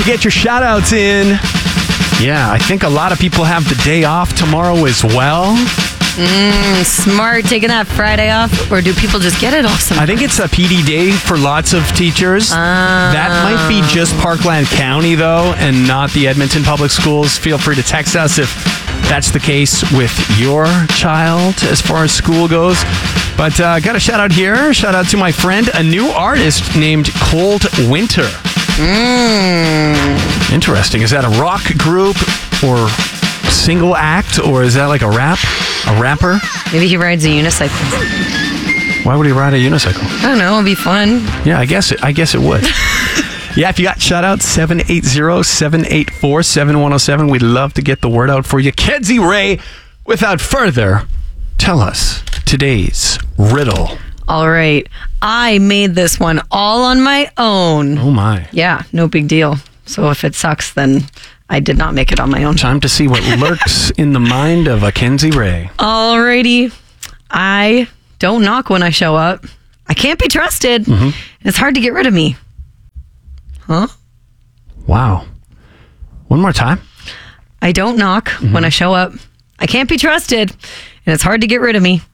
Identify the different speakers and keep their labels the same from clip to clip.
Speaker 1: to get your shout-outs in. Yeah, I think a lot of people have the day off tomorrow as well.
Speaker 2: Smart, taking that Friday off, or do people just get it off sometimes?
Speaker 1: I think it's a PD day for lots of teachers. That might be just Parkland County, though, and not the Edmonton Public Schools. Feel free to text us if that's the case with your child as far as school goes. But got a shout out here. Shout out to my friend, a new artist named Cold Winter. Interesting. Is that a rock group or single act, or is that like a rapper?
Speaker 2: Maybe he rides a unicycle.
Speaker 1: Why would he ride a unicycle?
Speaker 2: I don't know. It'd be fun.
Speaker 1: Yeah, I guess it would. Yeah, if you got shout out, 780-784-7107. We'd love to get the word out for you. Kenzie Ray, without further, tell us today's riddle.
Speaker 2: All right. I made this one all on my own.
Speaker 1: Oh my.
Speaker 2: Yeah, no big deal. So if it sucks, then I did not make it on my own.
Speaker 1: Time to see what lurks in the mind of a Kenzie Ray.
Speaker 2: Alrighty. I don't knock when I show up. I can't be trusted. And it's hard to get rid of me. Huh?
Speaker 1: Wow. One more time.
Speaker 2: I don't knock when I show up. I can't be trusted. And it's hard to get rid of me.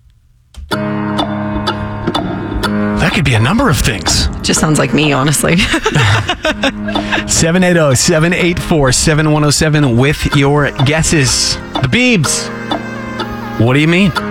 Speaker 1: That could be a number of things.
Speaker 2: Just sounds like me, honestly.
Speaker 1: 780-784-7107 with your guesses. The Beebs. What do you mean?